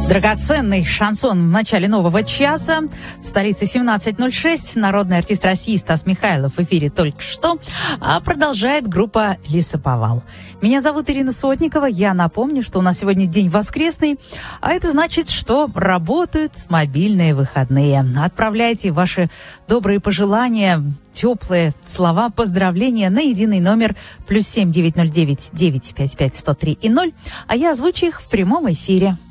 Драгоценный шансон в начале нового часа. В столице 17:06. Народный артист России Стас Михайлов в эфире только что. А продолжает группа «Лесоповал». Меня зовут Ирина Сотникова. Я напомню, что у нас сегодня день воскресный. А это значит, что работают мобильные выходные. Отправляйте ваши добрые пожелания, теплые слова, поздравления на единый номер +7 909 955 103 и 0. А я озвучу их в прямом эфире.